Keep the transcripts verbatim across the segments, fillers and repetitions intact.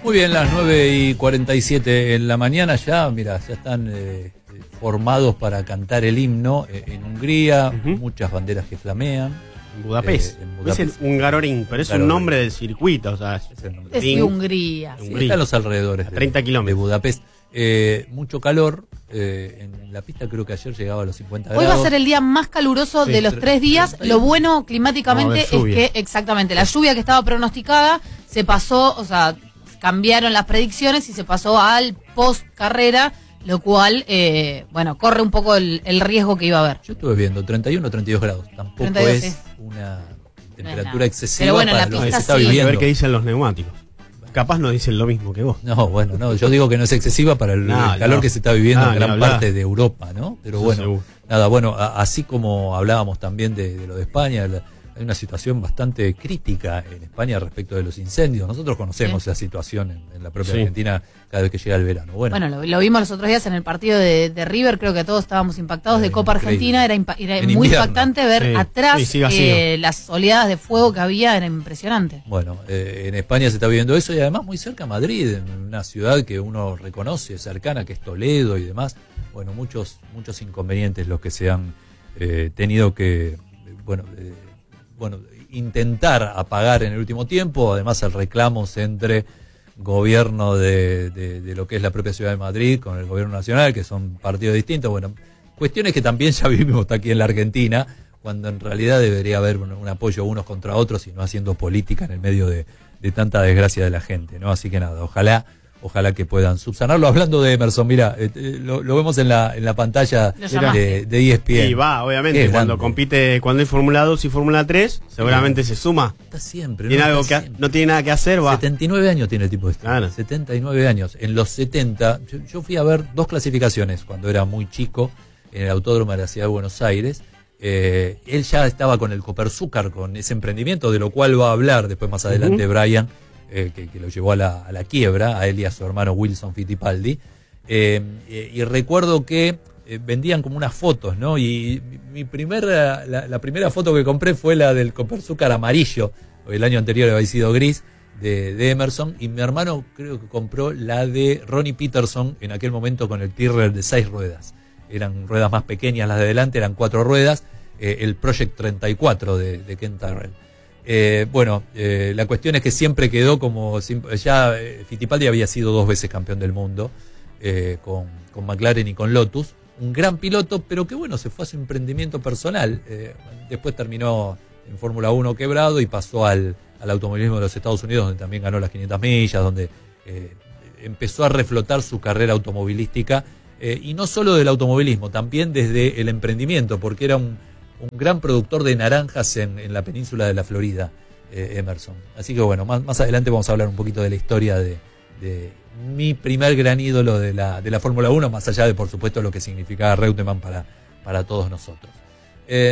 Muy bien, las nueve y cuarenta y siete en la mañana ya, mira, ya están eh, formados para cantar el himno eh, en Hungría, uh-huh. muchas banderas que flamean. En Budapest. Eh, en Budapest. Es el Hungaroring, pero es Hungaroring. Un nombre del circuito, o sea, es, es de Hungría. Hungría. Sí, está en los alrededores a treinta kilómetros de Budapest. Eh, mucho calor, eh, en la pista creo que ayer llegaba a los cincuenta grados. Hoy va a ser el día más caluroso sí, de los tres días. Lo bueno climáticamente es que, exactamente, la lluvia que estaba pronosticada se pasó, o sea, cambiaron las predicciones y se pasó al post carrera, lo cual, eh, bueno, corre un poco el, el riesgo que iba a haber. Yo estuve viendo treinta y uno, treinta y dos grados, tampoco treinta y dos, es sí. una temperatura no es excesiva. Pero bueno, para la lo pista que se está sí. viviendo. Hay que ver qué dicen los neumáticos. Capaz no dicen lo mismo que vos. No, bueno, no, yo digo que no es excesiva para el, no, el calor no. que se está viviendo no, en gran parte de Europa, ¿no? Pero bueno, seguro. nada, bueno, a, así como hablábamos también de, de lo de España, la, hay una situación bastante crítica en España respecto de los incendios. Nosotros conocemos sí. esa situación en, en la propia sí. Argentina cada vez que llega el verano. Bueno, bueno lo, lo vimos los otros días en el partido de, de River, creo que todos estábamos impactados, de Copa Argentina, era, impa era muy invierno. impactante ver sí. atrás sí, eh, las oleadas de fuego que había, era impresionante. Bueno, eh, en España se está viviendo eso y además muy cerca a Madrid, en una ciudad que uno reconoce, cercana, que es Toledo y demás. Bueno, muchos, muchos inconvenientes los que se han eh, tenido que, bueno... Eh, bueno, intentar apagar en el último tiempo, además el reclamos entre gobierno de, de, de lo que es la propia ciudad de Madrid con el gobierno nacional, que son partidos distintos, bueno, cuestiones que también ya vivimos aquí en la Argentina, cuando en realidad debería haber un, un apoyo unos contra otros y no haciendo política en el medio de, de tanta desgracia de la gente, ¿no? Así que nada, ojalá Ojalá que puedan subsanarlo. Hablando de Emerson, mira, eh, lo, lo vemos en la en la pantalla de, de E S P N. Y va, obviamente, Qué cuando grande. compite, cuando hay Fórmula dos y Fórmula tres, seguramente sí. se suma. Está siempre. Tiene no, algo está que siempre. No tiene nada que hacer, va. setenta y nueve años tiene el tipo este. Claro. setenta y nueve años. En los setenta, yo, yo fui a ver dos clasificaciones cuando era muy chico en el Autódromo de la Ciudad de Buenos Aires. Eh, él ya estaba con el Coperzúcar, con ese emprendimiento, de lo cual va a hablar después más adelante uh-huh. Brian. Eh, que, que lo llevó a la, a la quiebra, a él y a su hermano Wilson Fittipaldi. Eh, eh, y recuerdo que eh, vendían como unas fotos, ¿no? Y mi primera, la, la primera foto que compré fue la del Coperzúcar amarillo, porque el año anterior había sido gris, de, de Emerson, y mi hermano creo que compró la de Ronnie Peterson, en aquel momento con el Tyrrell de seis ruedas. Eran ruedas más pequeñas las de adelante, eran cuatro ruedas, eh, el Project treinta y cuatro de, de Ken Tyrrell. Eh, bueno, eh, la cuestión es que siempre quedó como, ya eh, Fittipaldi había sido dos veces campeón del mundo eh, con, con McLaren y con Lotus, un gran piloto, pero que bueno, se fue a su emprendimiento personal, eh, después terminó en Fórmula uno quebrado y pasó al, al automovilismo de los Estados Unidos, donde también ganó las quinientas millas, donde eh, empezó a reflotar su carrera automovilística, eh, y no solo del automovilismo, también desde el emprendimiento, porque era un un gran productor de naranjas en, en la península de la Florida, eh, Emerson. Así que bueno, más, más adelante vamos a hablar un poquito de la historia de, de mi primer gran ídolo de la, de la Fórmula uno, más allá de, por supuesto, lo que significaba Reutemann para, para todos nosotros. Eh,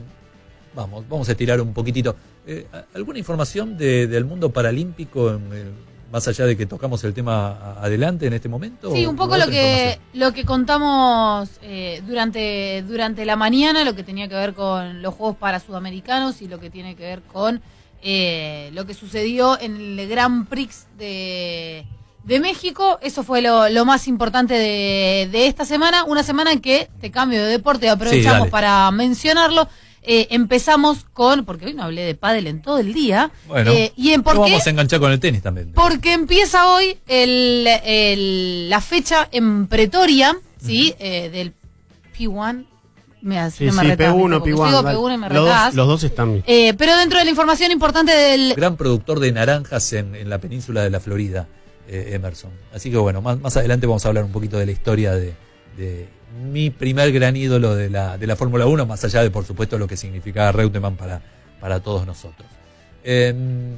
vamos, vamos a estirar un poquitito. Eh, ¿Alguna información de, del mundo paralímpico en el, más allá de que tocamos el tema adelante en este momento? Sí, un poco lo que lo que contamos eh, durante durante la mañana, lo que tenía que ver con los Juegos para Sudamericanos y lo que tiene que ver con eh, lo que sucedió en el Grand Prix de, de México. Eso fue lo, lo más importante de, de esta semana, una semana en que, te cambio de deporte, aprovechamos sí, para mencionarlo. Eh, empezamos con, porque hoy no hablé de pádel en todo el día, bueno, eh, y en por qué, vamos a enganchar con el tenis también. Porque empieza hoy el, el, la fecha en Pretoria, ¿sí? Uh-huh. eh, del P uno. Me hace, sí, me sí, retás, P uno, P uno, P uno y me los, dos, los dos están bien. Eh, pero dentro de la información importante del... Gran productor de naranjas en, en la península de la Florida, eh, Emerson. Así que bueno, más, más adelante vamos a hablar un poquito de la historia de... de mi primer gran ídolo de la, de la Fórmula uno, más allá de, por supuesto, lo que significaba Reutemann para, para todos nosotros. Eh,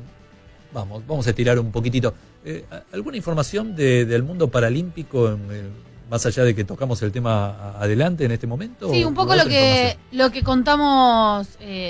vamos, vamos a estirar un poquitito. Eh, ¿Alguna información de, del mundo paralímpico, en, eh, más allá de que tocamos el tema adelante en este momento? Sí, un poco lo que, lo que contamos... Eh,